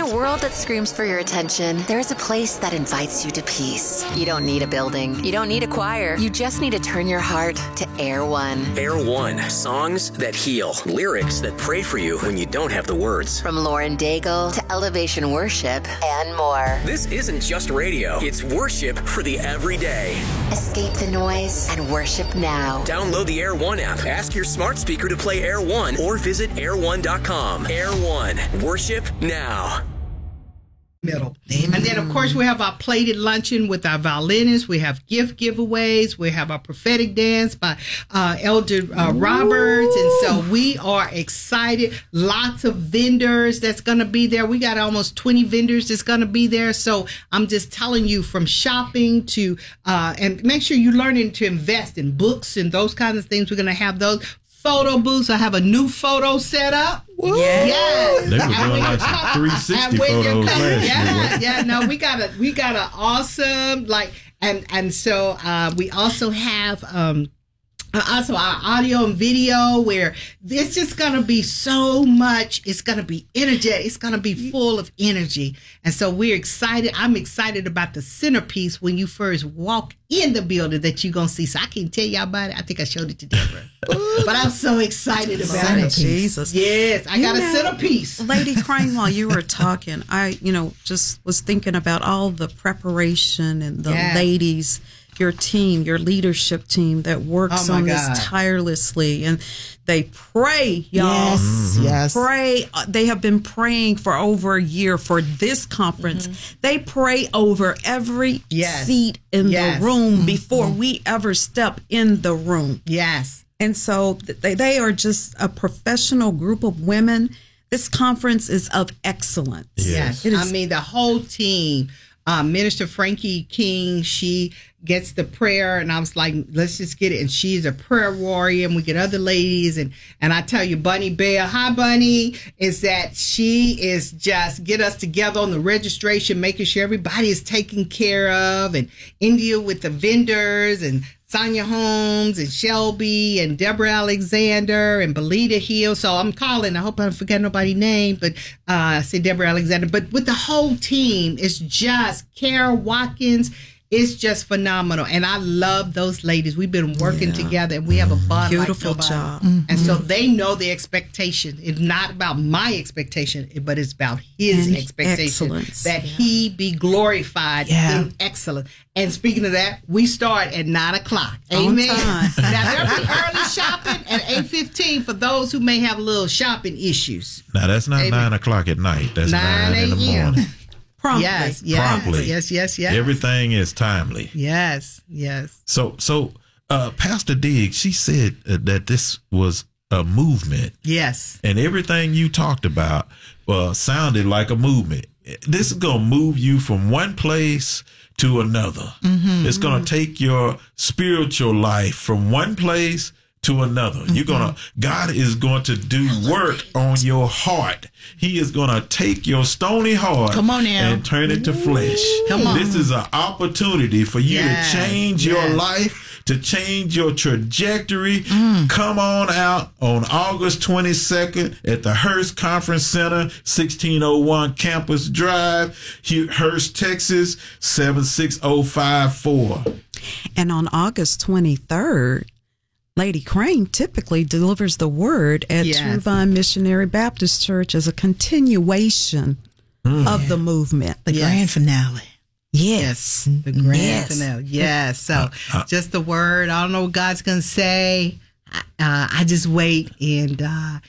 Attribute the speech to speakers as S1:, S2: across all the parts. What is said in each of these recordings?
S1: a world that screams for your attention, there's a place that invites you to peace. You don't need a building. You don't need a choir. You just need to turn your heart to Air One.
S2: Air One. Songs that heal. Lyrics that pray for you when you don't have the words.
S1: From Lauren Daigle to Elevation Worship and more.
S2: This isn't just radio. It's worship for the everyday.
S1: Escape the noise and worship now.
S2: Download the Air One app. Ask your smart speaker to play Air One or visit air1.com. Air One. Worship now.
S3: Middle. Amen. And then, of course, we have our plated luncheon with our violinists. We have gift giveaways. We have our prophetic dance by Elder Roberts. And so we are excited. Lots of vendors that's going to be there. We got almost 20 vendors that's going to be there. So I'm just telling you, from shopping to, and make sure you're learning to invest in books and those kinds of things. We're going to have those. Photo booths. I have a new photo set up. Yes.
S4: They were doing like some 360 photos last year.
S3: No, we got a awesome, and so we also have also our audio and video, where it's just going to be so much. It's going to be energetic. It's going to be full of energy. And so we're excited. I'm excited about the centerpiece when you first walk in the building that you're going to see. So I can't tell y'all about it. I think I showed it to Deborah. But I'm so excited about it.
S5: Jesus.
S3: Yes, I got a centerpiece.
S5: Lady Crane, while you were talking, I, just was thinking about all the preparation and the ladies, your team, your leadership team that works on this tirelessly, and they pray, y'all.
S3: Yes.
S5: Pray. They have been praying for over a year for this conference. They pray over every seat in the room before we ever step in the room.
S3: Yes.
S5: And so they are just a professional group of women. This conference is of excellence.
S3: Yes. I mean, the whole team. Minister Frankie King, she gets the prayer, and I was like, let's just get it. And she's a prayer warrior, and we get other ladies. And I tell you, Bunny Bell, hi, Bunny, is that she is just get us together on the registration, making sure everybody is taken care of, and India with the vendors, and Sonia Holmes and Shelby and Deborah Alexander and Belita Hill. So I'm calling. I hope I don't forget nobody's name, but I say Deborah Alexander. But with the whole team, it's just Carol Watkins. It's just phenomenal. And I love those ladies. We've been working together, and we have a bond.
S5: Beautiful
S3: like
S5: job.
S3: And so they know the expectation. It's not about my expectation, but it's about his expectation.
S5: Excellence.
S3: That he be glorified in excellence. And speaking of that, we start at 9:00. Amen. Now, there'll be early shopping at 8:15 for those who may have a little shopping issues.
S4: Now, that's not 9:00 at night. That's 9 in the morning.
S5: Promptly.
S3: Yes.
S4: Promptly.
S3: Yes.
S4: Everything is timely.
S3: Yes.
S4: So, Pastor Diggs, she said that this was a movement.
S3: Yes.
S4: And everything you talked about sounded like a movement. This is going to move you from one place to another. It's going to take your spiritual life from one place to another. God is going to do work on your heart. He is going to take your stony heart and turn it to flesh. This is an opportunity for you to change your life, to change your trajectory. Come on out on August 22nd at the Hearst Conference Center, 1601 Campus Drive, Hearst, Texas, 76054.
S5: And on August 23rd, Lady Crane typically delivers the word at True Vine Missionary Baptist Church as a continuation of the movement.
S6: The grand finale.
S5: Yes.
S3: The grand finale. Yes. So just the word. I don't know what God's going to say. I just wait. And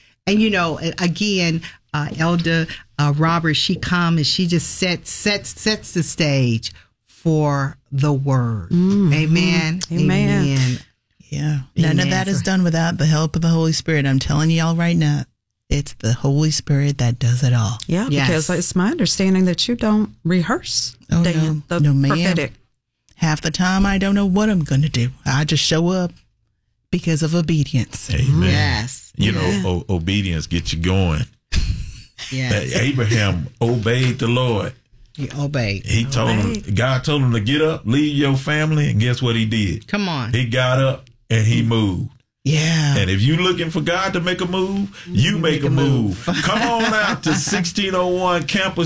S3: again, Elder Robert, she comes and she just sets the stage for the word. Amen.
S6: Yeah. None of that is done without the help of the Holy Spirit. I'm telling y'all right now, it's the Holy Spirit that does it all.
S5: Yeah, because it's my understanding that you don't rehearse the prophetic.
S6: Half the time, I don't know what I'm going to do. I just show up because of obedience.
S4: Amen.
S3: Yes.
S4: Obedience gets you going.
S3: Yes.
S4: Abraham obeyed the Lord.
S3: He obeyed.
S4: God told him to get up, leave your family, and guess what he did?
S3: Come on.
S4: He got up and he moved.
S6: Yeah.
S4: And if you're looking for God to make a move, you make a move. Come on out to 1601 Campus